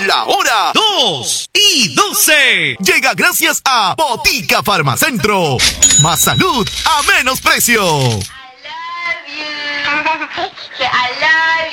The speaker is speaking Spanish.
La hora 2:12. Llega gracias a Botica Farmacentro. Más salud a menos precio. I love you. I love